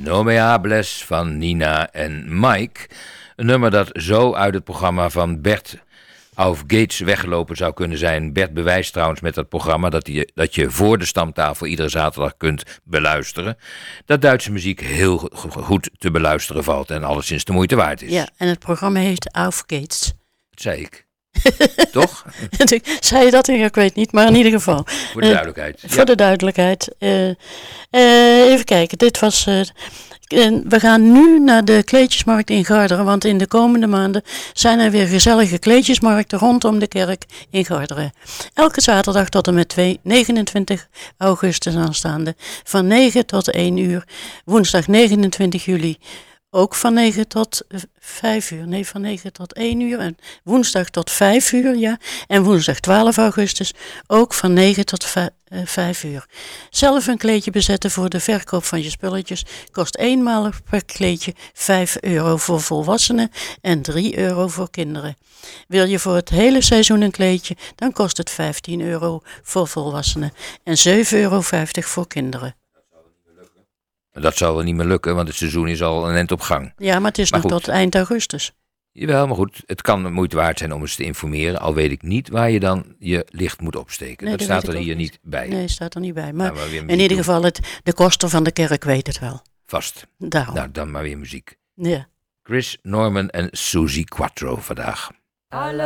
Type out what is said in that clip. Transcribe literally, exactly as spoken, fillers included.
No Me Hables van Nina en Mike. Een nummer dat zo uit het programma van Bert Auf Gates weggelopen zou kunnen zijn. Bert bewijst trouwens met dat programma dat je, dat je voor de stamtafel iedere zaterdag kunt beluisteren. Dat Duitse muziek heel goed te beluisteren valt en alleszins de moeite waard is. Ja, en het programma heet Auf Gates. Dat zei ik. Toch? Zei je dat? Ik weet niet, maar in ieder geval. Voor de duidelijkheid. Uh, ja. Voor de duidelijkheid. Uh, uh, even kijken, dit was... Uh, we gaan nu naar de kleedjesmarkt in Garderen, want in de komende maanden zijn er weer gezellige kleedjesmarkten rondom de kerk in Garderen. Elke zaterdag tot en met negenentwintig augustus aanstaande, van negen tot één uur. Woensdag negenentwintig juli ook van negen tot vijf uur. Nee, van negen tot één uur. En woensdag tot vijf uur, ja. En woensdag twaalf augustus ook van negen tot vijf uur. Zelf een kleedje bezetten voor de verkoop van je spulletjes kost eenmalig per kleedje vijf euro voor volwassenen en drie euro voor kinderen. Wil je voor het hele seizoen een kleedje, dan kost het vijftien euro voor volwassenen en zeven euro vijftig voor kinderen. Dat zal wel niet meer lukken, want het seizoen is al een eind op gang. Ja, maar het is maar nog goed. Tot eind augustus. Jawel, maar goed, het kan de moeite waard zijn om eens te informeren. Al weet ik niet waar je dan je licht moet opsteken. Nee, dat, dat staat er hier niet. niet bij. Nee, staat er niet bij. Maar, nou, maar in ieder geval, het, de koster van de kerk weet het wel. Vast. Daarom. Nou, dan maar weer muziek. Ja. Chris Norman en Suzy Quattro vandaag.